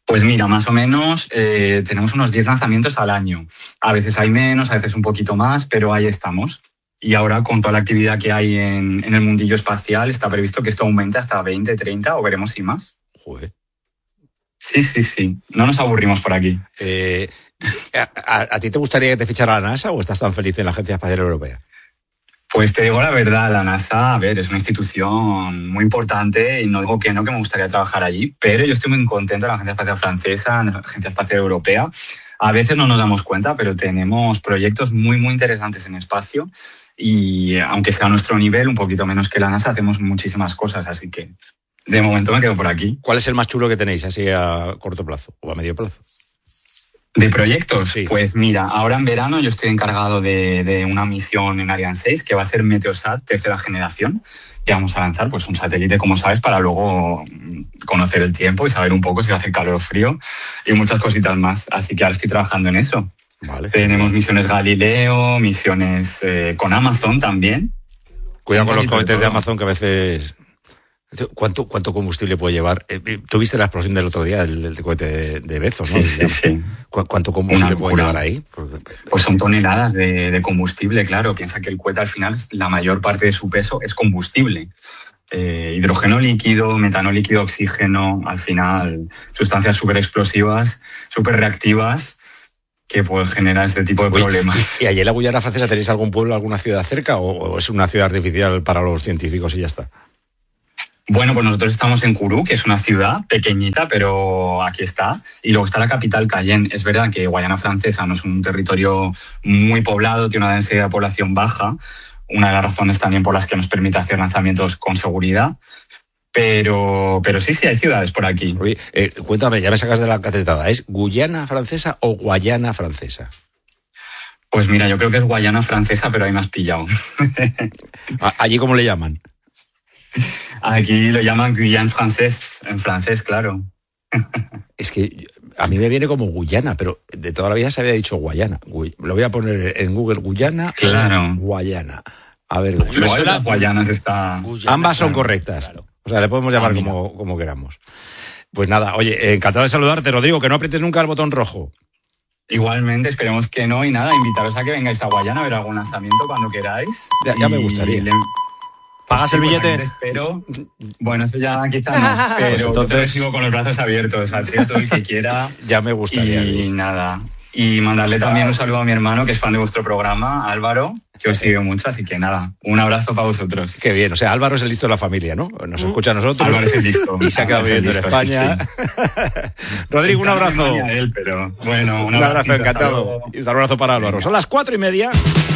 Pues mira, más o menos eh, tenemos unos diez lanzamientos al año. A veces hay menos, a veces un poquito más, pero ahí estamos. Y ahora, con toda la actividad que hay en, en el mundillo espacial, está previsto que esto aumente hasta veinte, treinta o veremos si más. Joder. Sí, sí, sí. No nos aburrimos por aquí. Eh, ¿a, a, ¿A ti te gustaría que te fichara la NASA o estás tan feliz en la Agencia Espacial Europea? Pues te digo la verdad, la NASA, a ver, es una institución muy importante y no digo que no, que me gustaría trabajar allí, pero yo estoy muy contento en la Agencia Espacial Francesa, en la Agencia Espacial Europea. A veces no nos damos cuenta, pero tenemos proyectos muy, muy interesantes en espacio y aunque sea a nuestro nivel, un poquito menos que la NASA, hacemos muchísimas cosas, así que de momento me quedo por aquí. ¿Cuál es el más chulo que tenéis así a corto plazo o a medio plazo? ¿De proyectos? Sí. Pues mira, ahora en verano yo estoy encargado de, de una misión en Ariane seis que va a ser Meteosat tercera generación y vamos a lanzar pues un satélite, como sabes, para luego conocer el tiempo y saber un poco si va a hacer calor o frío y muchas cositas más. Así que ahora estoy trabajando en eso. Vale. Tenemos misiones Galileo, misiones eh, con Amazon también. Cuidado con los cohetes de Amazon que a veces... ¿Cuánto, ¿Cuánto combustible puede llevar? Tuviste la explosión del otro día del, del cohete de, de Bezos, ¿no? Sí, sí, sí. ¿Cuánto combustible puede llevar ahí? Pues son toneladas de, de combustible, claro. Piensa que el cohete al final, la mayor parte de su peso es combustible. Eh, hidrógeno líquido, metano líquido, oxígeno, al final sustancias súper explosivas, súper reactivas que pueden generar este tipo de Oye, problemas. ¿Y allí en la Guyana Francesa tenéis algún pueblo, alguna ciudad cerca o, o es una ciudad artificial para los científicos y ya está? Bueno, pues nosotros estamos en Kourou, que es una ciudad pequeñita, pero aquí está. Y luego está la capital, Cayenne. Es verdad que Guayana Francesa no es un territorio muy poblado, tiene una densidad de población baja. Una de las razones también por las que nos permite hacer lanzamientos con seguridad. Pero, pero sí, sí, hay ciudades por aquí. Oye, eh, cuéntame, ya me sacas de la catetada. ¿Es Guyana Francesa o Guayana Francesa? Pues mira, yo creo que es Guayana Francesa, pero ahí me has pillado. ¿Allí cómo le llaman? Aquí lo llaman Guyane francés, en francés, claro. Es que a mí me viene como Guyana, pero de toda la vida se había dicho Guayana. Lo voy a poner en Google, Guyana, claro. Guayana. A ver, luego de las Guayanas está... Guyana, ambas son claro, correctas. Claro. O sea, le podemos llamar ah, como, como queramos. Pues nada, oye, encantado de saludarte, Rodrigo, que no aprietes nunca el botón rojo. Igualmente, esperemos que no, y nada, invitaros a que vengáis a Guayana a ver algún lanzamiento cuando queráis. Ya, ya me gustaría. Le... ¿Pagas sí, el billete? Pues espero. Bueno, eso ya quizá no, pero pues entonces... te recibo con los brazos abiertos, a ti, a todo el que quiera. Ya me gustaría. Y bien. Nada. Y mandarle también un saludo a mi hermano, que es fan de vuestro programa, Álvaro, que os sigue mucho, así que nada, un abrazo para vosotros. Qué bien, o sea, Álvaro es el listo de la familia, ¿no? Nos escucha a nosotros. Álvaro es el listo. Y se ha quedado viviendo en España. Sí, sí. Rodrigo, un abrazo. Él, pero bueno, un, un abrazo, encantado. Y un abrazo para Álvaro. Son las cuatro y media.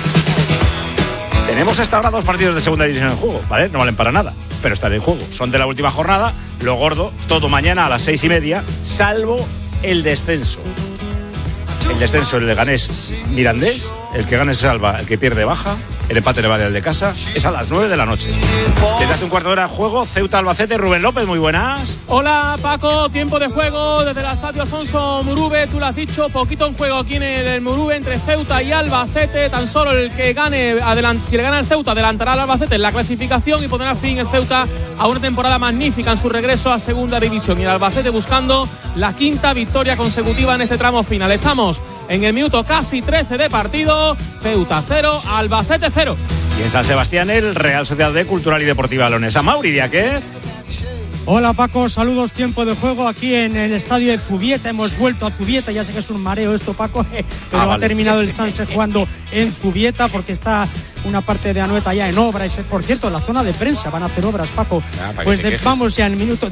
Tenemos hasta ahora dos partidos de segunda división en juego, ¿vale? No valen para nada, pero están en juego. Son de la última jornada, lo gordo, todo mañana a las seis y media, salvo el descenso. El descenso, el Leganés Mirandés, el que gane se salva, el que pierde baja, el empate le vale al de casa, es a las nueve de la noche. Desde hace un cuarto de hora juego, Ceuta Albacete, Rubén López, muy buenas. Hola Paco, tiempo de juego desde el estadio Alfonso Murube, tú lo has dicho, poquito en juego aquí en el Murube entre Ceuta y Albacete, tan solo el que gane, adelant- si le gana el Ceuta adelantará al Albacete en la clasificación y pondrá fin el Ceuta a una temporada magnífica en su regreso a segunda división y el Albacete buscando la quinta victoria consecutiva en este tramo final. Estamos en el minuto casi trece de partido, Ceuta cero, Albacete cero. Y en San Sebastián el Real Sociedad de Cultural y Deportiva Leonesa. Mauri Diaquez. Hola Paco, saludos, tiempo de juego aquí en el estadio de Zubieta, hemos vuelto a Zubieta, ya sé que es un mareo esto Paco, pero ah, vale. Ha terminado el Sanse jugando en Zubieta porque está una parte de Anoeta ya en obra, es, por cierto, la zona de prensa, van a hacer obras Paco, ah, pues de, vamos ya en el minuto,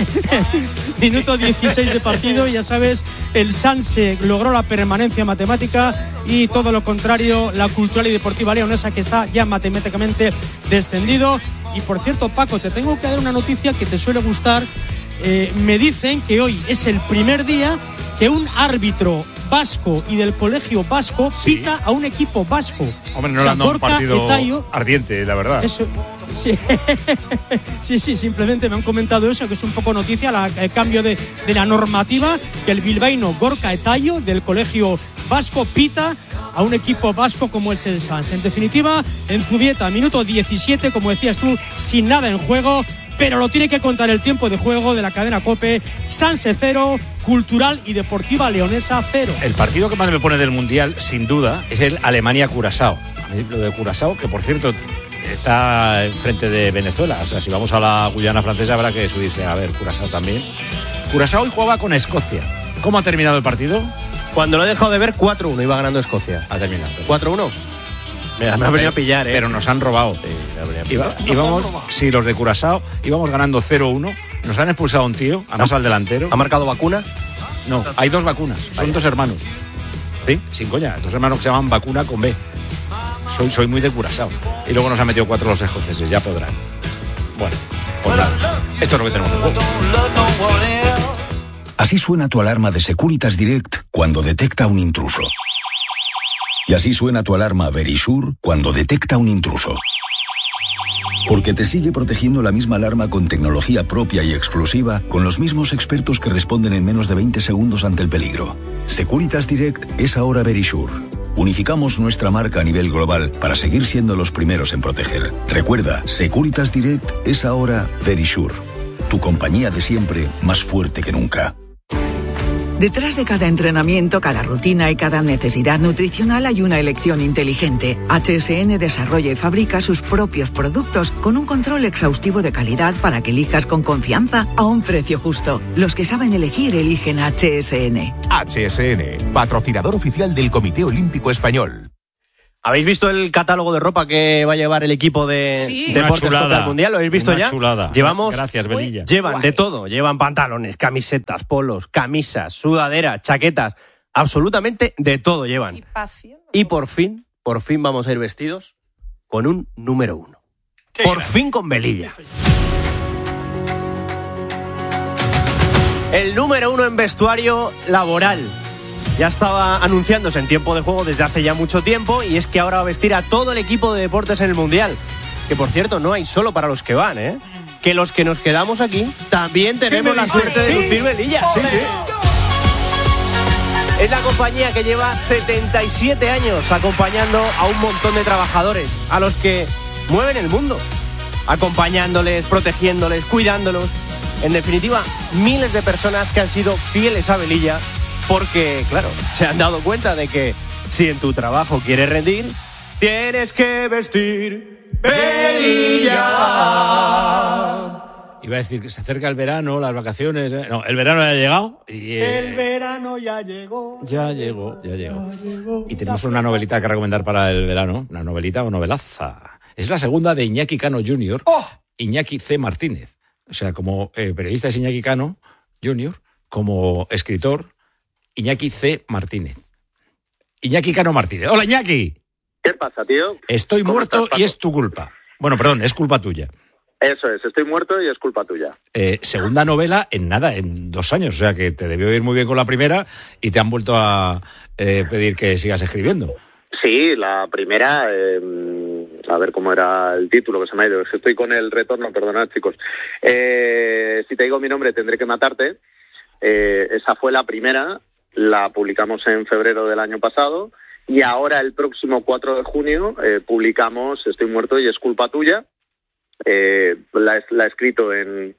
minuto dieciséis de partido, ya sabes, el Sanse logró la permanencia matemática y todo lo contrario, la Cultural y Deportiva Leonesa que está ya matemáticamente descendido. Y por cierto, Paco, te tengo que dar una noticia que te suele gustar. Eh, me dicen que hoy es el primer día que un árbitro vasco y del colegio vasco ¿sí? pita a un equipo vasco. Hombre, no o sea, le han dado un partido Etayo, ardiente, la verdad. Eso, sí, sí, sí, simplemente me han comentado eso, que es un poco noticia, la, el cambio de, de la normativa, que el bilbaíno Gorka Etayo del colegio vasco pita a un equipo vasco como es el Sans. En definitiva, en Zubieta, minuto diecisiete, como decías tú, sin nada en juego, pero lo tiene que contar el tiempo de juego de la cadena COPE. Sanse cero, Cultural y Deportiva Leonesa cero. El partido que más me pone del Mundial, sin duda, es el Alemania-Curazao. Lo de Curazao, que por cierto está enfrente de Venezuela. O sea, si vamos a la Guyana francesa habrá que subirse a ver Curazao también. Curazao hoy jugaba con Escocia. ¿Cómo ha terminado el partido? Cuando lo he dejado de ver, cuatro uno iba ganando Escocia. Ha terminado. ¿cuatro uno? Me, me ha venido a pillar, ¿eh? Pero nos han robado. Sí, me ha venido a pillar. Iba, íbamos, sí, los de Curazao íbamos ganando cero uno. Nos han expulsado a un tío, además al delantero. ¿Ha marcado vacuna? No, hay dos vacunas. Son Vaya. dos hermanos. ¿Sí? Sin coña. Dos hermanos que se llaman Vacuna con B. Soy, soy muy de Curazao. Y luego nos han metido cuatro los escoceses, ya podrán. Bueno, pues nada. Esto es lo que tenemos en juego. Así suena tu alarma de Securitas Direct cuando detecta un intruso. Y así suena tu alarma Verisure cuando detecta un intruso. Porque te sigue protegiendo la misma alarma con tecnología propia y exclusiva, con los mismos expertos que responden en menos de veinte segundos ante el peligro. Securitas Direct es ahora Verisure. Unificamos nuestra marca a nivel global para seguir siendo los primeros en proteger. Recuerda, Securitas Direct es ahora Verisure. Tu compañía de siempre, más fuerte que nunca. Detrás de cada entrenamiento, cada rutina y cada necesidad nutricional hay una elección inteligente. H S N desarrolla y fabrica sus propios productos con un control exhaustivo de calidad para que elijas con confianza a un precio justo. Los que saben elegir eligen H S N. H S N, patrocinador oficial del Comité Olímpico Español. ¿Habéis visto el catálogo de ropa que va a llevar el equipo de sí. Deportes contra el Mundial? ¿Lo habéis visto una ya? Chulada. Llevamos, Gracias, Belilla. Llevan Guay. de todo. Llevan pantalones, camisetas, polos, camisas, sudaderas, chaquetas. Absolutamente de todo llevan. Y, y por fin, por fin vamos a ir vestidos con un número uno. Por grande. Fin con Belilla. El número uno en vestuario laboral. Ya estaba anunciándose en tiempo de juego desde hace ya mucho tiempo y es que ahora va a vestir a todo el equipo de deportes en el Mundial. Que por cierto, no hay solo para los que van, ¿eh? Que los que nos quedamos aquí también tenemos la suerte de lucir Belilla. Sí, sí. Es la compañía que lleva setenta y siete años acompañando a un montón de trabajadores, a los que mueven el mundo, acompañándoles, protegiéndoles, cuidándolos. En definitiva, miles de personas que han sido fieles a Belilla porque, claro, se han dado cuenta de que si en tu trabajo quieres rendir, tienes que vestir Belilla. Iba a decir que se acerca el verano, las vacaciones. ¿eh? No, el verano ya ha llegado. Y, eh, el verano ya llegó. Ya llegó, ya llegó. Ya llegó y tenemos una novelita que recomendar para el verano. Una novelita o novelaza. Es la segunda de Iñaki Cano junior Oh. Iñaki C. Martínez. O sea, como eh, periodista es Iñaki Cano junior, como escritor, Iñaki C. Martínez. Iñaki Cano Martínez. Hola, Iñaki. ¿Qué pasa, tío? Estoy muerto estás, y es tu culpa. Bueno, perdón, es culpa tuya. Eso es, estoy muerto y es culpa tuya. Eh, segunda novela en nada, en dos años. O sea, que te debió ir muy bien con la primera y te han vuelto a eh, pedir que sigas escribiendo. Sí, la primera... Eh, a ver cómo era el título que se me ha ido. Estoy con el retorno, perdonad, chicos. Eh, si te digo mi nombre, tendré que matarte. Eh, esa fue la primera. La publicamos en febrero del año pasado y ahora el próximo cuatro de junio eh, publicamos Estoy muerto y es culpa tuya. Eh, la, la he escrito en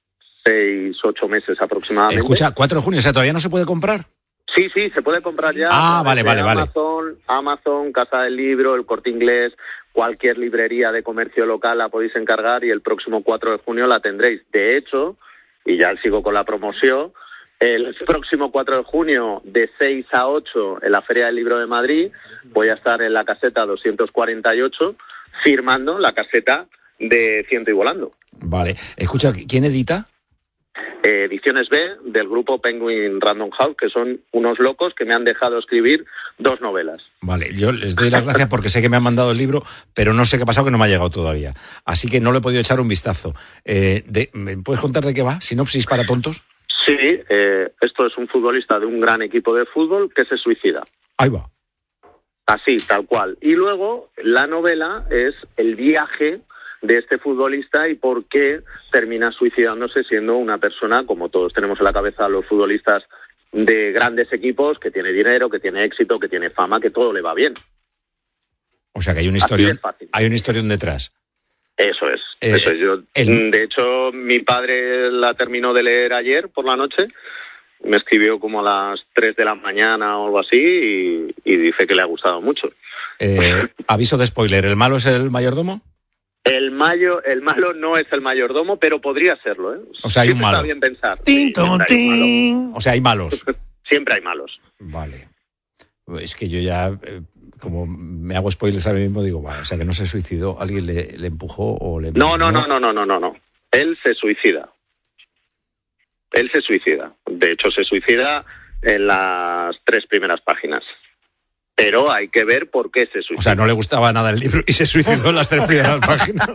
seis, ocho meses aproximadamente. Escucha, cuatro de junio, o sea, ¿todavía no se puede comprar? Sí, sí, se puede comprar ya. Ah, vale, vale, Amazon, vale. Amazon, Casa del Libro, El Corte Inglés, cualquier librería de comercio local la podéis encargar y el próximo cuatro de junio la tendréis. De hecho, y ya sigo con la promoción, el próximo cuatro de junio, de seis a ocho, en la Feria del Libro de Madrid, voy a estar en la caseta doscientos cuarenta y ocho, firmando la caseta de Ciento y Volando. Vale. Escucha, ¿quién edita? Eh, Ediciones B, del grupo Penguin Random House, que son unos locos que me han dejado escribir dos novelas. Vale, yo les doy las gracias porque sé que me han mandado el libro, pero no sé qué ha pasado, que no me ha llegado todavía. Así que no le he podido echar un vistazo. Eh, de, ¿Me puedes contar de qué va? ¿Sinopsis para tontos? Sí, eh, esto es un futbolista de un gran equipo de fútbol que se suicida. Ahí va. Así, tal cual. Y luego la novela es el viaje de este futbolista y por qué termina suicidándose siendo una persona, como todos tenemos en la cabeza a los futbolistas de grandes equipos, que tiene dinero, que tiene éxito, que tiene fama, que todo le va bien. O sea que hay una historia, hay una historia detrás. Eso es, Eh, Eso es, yo, el... De hecho, mi padre la terminó de leer ayer por la noche, me escribió como a las tres de la mañana o algo así y, y dice que le ha gustado mucho. Eh, aviso de spoiler, ¿el malo es el mayordomo? El, mayo, el malo no es el mayordomo, pero podría serlo, ¿eh? O sea, hay un malo. Está bien pensar. Tin, ton, tin. Malo. O sea, hay malos. Siempre hay malos. Vale. Es que yo ya, eh, como me hago spoilers a mí mismo, digo, vale, o sea, que no se suicidó, alguien le, le empujó o le... No, no, no, no, no, no, no, no. Él se suicida. Él se suicida. De hecho, se suicida en las tres primeras páginas. Pero hay que ver por qué se suicidó. O sea, no le gustaba nada el libro y se suicidó en las tres primeras páginas.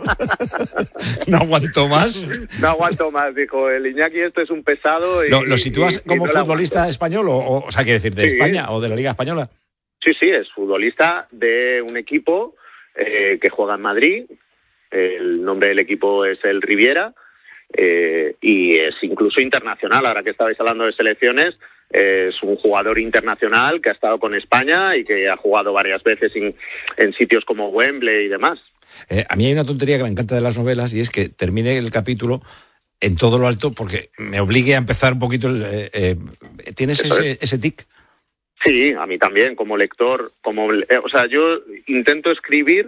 No aguanto más. No aguanto más, dijo el Iñaki, esto es un pesado. Y, ¿Lo, lo sitúas y, como y no futbolista español? O, o, o sea, quiere decir, de sí. España o de la Liga Española. Sí, sí, es futbolista de un equipo eh, que juega en Madrid. El nombre del equipo es el Riviera. Eh, y es incluso internacional. Ahora que estabais hablando de selecciones, es un jugador internacional que ha estado con España y que ha jugado varias veces en, en sitios como Wembley y demás. Eh, a mí hay una tontería que me encanta de las novelas y es que termine el capítulo en todo lo alto porque me obligue a empezar un poquito. El, eh, eh, ¿Tienes ese, es. ese tic? Sí, a mí también, como lector. como eh, O sea, yo intento escribir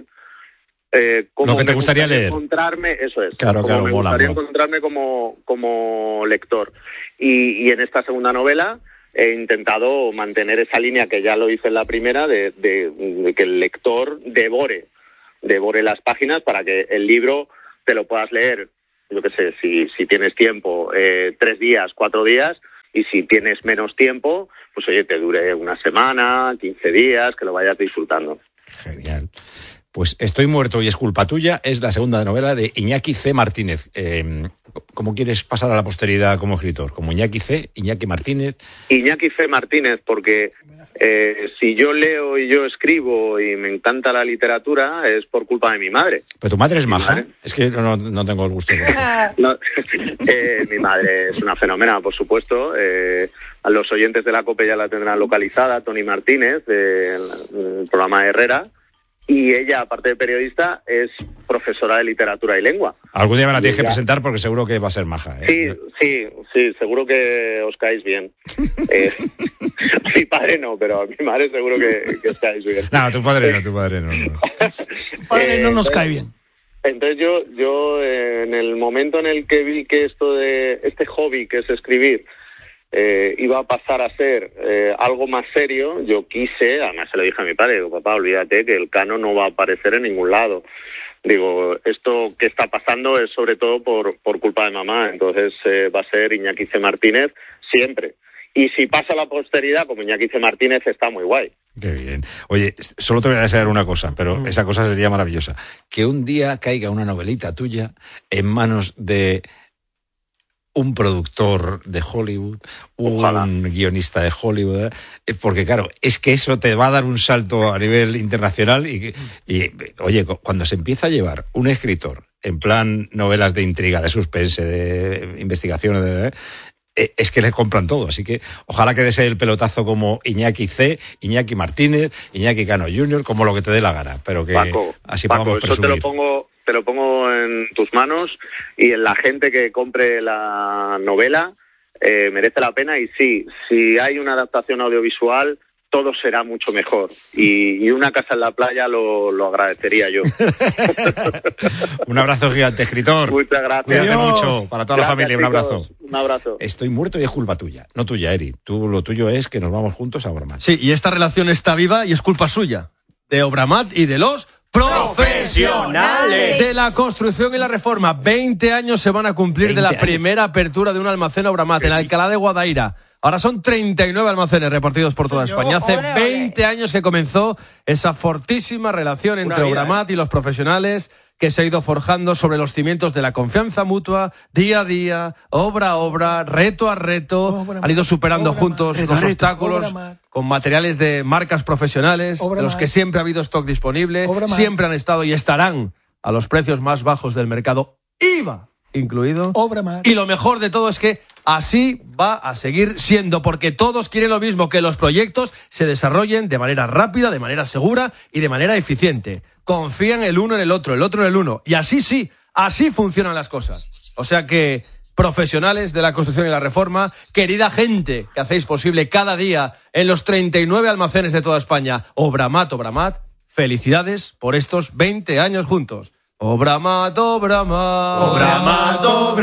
Eh, como lo que te gustaría, gustaría leer. Encontrarme, eso es. Claro, como claro, me mola, gustaría mola. encontrarme como, como lector. Y, y en esta segunda novela he intentado mantener esa línea que ya lo hice en la primera, de, de, de que el lector devore, devore las páginas para que el libro te lo puedas leer, yo qué sé, si, si tienes tiempo, eh, tres días, cuatro días, y si tienes menos tiempo, pues oye, te dure una semana, quince días, que lo vayas disfrutando. Genial. Pues Estoy muerto y es culpa tuya es la segunda novela de Iñaki C. Martínez. Eh, ¿Cómo quieres pasar a la posteridad como escritor? ¿Como Iñaki C., Iñaki Martínez? Iñaki C. Martínez, porque eh, si yo leo y yo escribo y me encanta la literatura es por culpa de mi madre. Pero tu madre es mi maja. Madre. Es que no, no tengo el gusto. no, eh, mi madre es una fenómena, por supuesto. Eh, a los oyentes de la COPE ya la tendrán localizada, Tony Martínez, del de programa de Herrera. Y ella, aparte de periodista, es profesora de literatura y lengua. Algún día me la tienes que presentar porque seguro que va a ser maja, ¿eh? Sí, sí, sí, seguro que os caéis bien. eh, mi padre no, pero a mi madre seguro que, que os caéis bien. No, tu padre no, tu padre no. no. Tu padre no nos cae bien. Entonces yo, yo eh, en el momento en el que vi que esto de este hobby que es escribir Eh, iba a pasar a ser eh, algo más serio, yo quise, además se lo dije a mi padre, digo, papá, olvídate que el Cano no va a aparecer en ningún lado. Digo, esto que está pasando es sobre todo por, por culpa de mamá, entonces eh, va a ser Iñaki C. Martínez siempre. Y si pasa la posteridad, como Iñaki C. Martínez, está muy guay. Qué bien. Oye, solo te voy a desear una cosa, pero esa cosa sería maravillosa. Que un día caiga una novelita tuya en manos de un productor de Hollywood, Ojalá. un guionista de Hollywood, ¿eh? Porque claro, es que eso te va a dar un salto a nivel internacional y, y, oye, cuando se empieza a llevar un escritor en plan novelas de intriga, de suspense, de investigación, de, eh, es que le compran todo, así que ojalá que des el pelotazo como Iñaki C., Iñaki Martínez, Iñaki Cano junior, como lo que te dé la gana, pero que Paco, así Paco, podamos presumir. Eso te lo pongo... te lo pongo en tus manos y en la gente que compre la novela eh, merece la pena y sí, si hay una adaptación audiovisual todo será mucho mejor y, y una casa en la playa lo, lo agradecería yo. Un abrazo gigante, escritor. Muchas gracias. Cuídate Dios. mucho, para toda gracias, la familia, un abrazo. Chicos, un abrazo. Estoy muerto y es culpa tuya, no tuya, Eri. Tú, lo tuyo es que nos vamos juntos a Obramat. Sí, y esta relación está viva y es culpa suya, de Obramat y de los profesionales de la construcción y la reforma. veinte años se van a cumplir de la años. primera apertura de un almacén Obramat en Alcalá de Guadaira. Ahora son treinta y nueve almacenes repartidos por toda España. Hace veinte años que comenzó esa fortísima relación entre vida, Obramat ¿eh? y los profesionales que se ha ido forjando sobre los cimientos de la confianza mutua, día a día, obra a obra, reto a reto. Obramat, Han ido superando Obramat, juntos reto, los reto, obstáculos Obramat. con materiales de marcas profesionales, Obramat. de los que siempre ha habido stock disponible, Obramat. siempre han estado y estarán a los precios más bajos del mercado, I V A incluido. Obramat. Y lo mejor de todo es que así va a seguir siendo, porque todos quieren lo mismo, que los proyectos se desarrollen de manera rápida, de manera segura y de manera eficiente. Confían el uno en el otro, el otro en el uno. Y así sí, Así funcionan las cosas. O sea que, profesionales de la construcción y la reforma, querida gente que hacéis posible cada día en los treinta y nueve almacenes de toda España, Obramat, Obramat, felicidades por estos veinte años juntos. Obramat, Obramat. Obramat,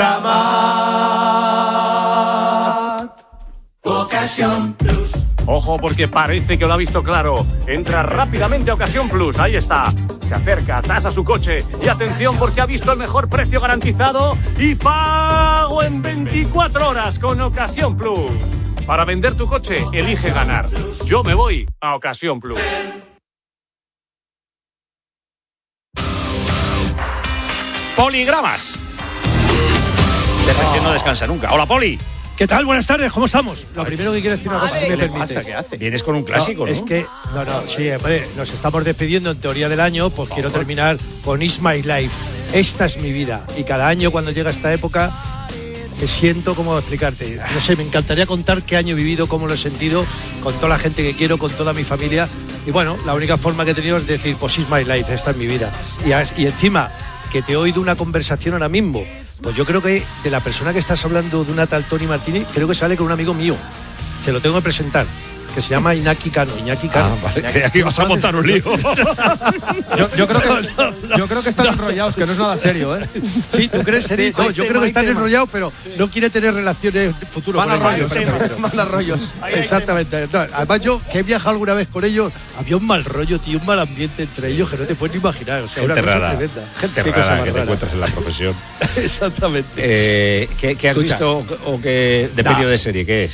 Obramat. Ocasión Plus. Ojo, porque parece que lo ha visto claro. Entra rápidamente a Ocasión Plus, ahí está. Se acerca, tasa su coche y atención porque ha visto el mejor precio garantizado y pago en veinticuatro horas con Ocasión Plus. Para vender tu coche, elige ganar. Yo me voy a Ocasión Plus. Poligramas. La sección no descansa nunca. Hola, Poli. ¿Qué tal? Buenas tardes, ¿cómo estamos? Lo primero que quiero decir una cosa, si me permites. ¿Qué hace? Vienes con un clásico, ¿no? Es que, no, no, sí, hombre, nos estamos despidiendo en teoría del año, pues quiero terminar con It's My Life. Esta es mi vida. Y cada año cuando llega esta época, me siento, ¿cómo explicarte? No sé, me encantaría contar qué año he vivido, cómo lo he sentido, con toda la gente que quiero, con toda mi familia. Y bueno, la única forma que he tenido es decir, pues It's My Life, esta es mi vida. Y, y encima, que te he oído una conversación ahora mismo, pues yo creo que de la persona que estás hablando, de una tal Tony Martini, creo que sale con un amigo mío. Se lo tengo que presentar, que se llama Iñaki Cano. Iñaki Cano. Ah, vale. Iñaki, aquí vas a montar un lío. yo, yo, creo que, yo creo que están enrollados, que no es nada serio, ¿eh? Sí, ¿tú crees? Sí, no, sí, yo creo que están enrollados, pero no quiere tener relaciones futuras. Van a rollos, van a rollos. Exactamente. No, además yo, que he viajado alguna vez con ellos, había un mal rollo, tío, un mal ambiente entre ellos que no te puedes ni imaginar. O sea, gente una cosa rara. tremenda. Gente Qué rara que rara. te encuentras en la profesión. Exactamente. Eh, ¿qué, ¿Qué has Escucha. visto o qué de Nah. peli o de serie? ¿Qué es?